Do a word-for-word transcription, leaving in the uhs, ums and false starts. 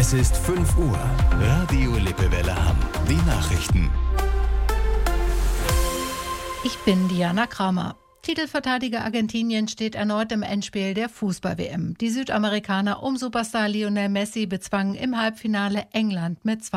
Es ist fünf Uhr. Radio Lippewelle Hamm. Die Nachrichten. Ich bin Diana Kramer. Titelverteidiger Argentinien steht erneut im Endspiel der Fußball-W M. Die Südamerikaner um Superstar Lionel Messi bezwangen im Halbfinale England mit zwei